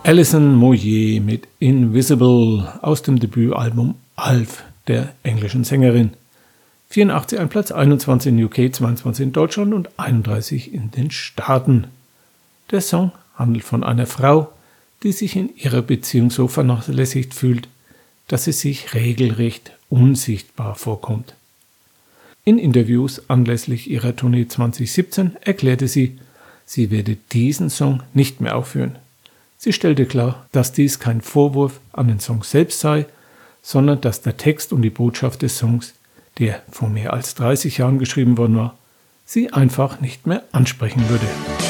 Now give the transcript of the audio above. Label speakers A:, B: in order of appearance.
A: Alison Moyet mit Invisible aus dem Debütalbum Alf der englischen Sängerin. 84 ein Platz, 21 in UK, 22 in Deutschland und 31 in den Staaten. Der Song handelt von einer Frau, die sich in ihrer Beziehung so vernachlässigt fühlt, dass sie sich regelrecht unsichtbar vorkommt. In Interviews anlässlich ihrer Tournee 2017 erklärte sie, sie werde diesen Song nicht mehr aufführen. Sie stellte klar, dass dies kein Vorwurf an den Song selbst sei, sondern dass der Text und die Botschaft des Songs, der vor mehr als 30 Jahren geschrieben worden war, sie einfach nicht mehr ansprechen würde.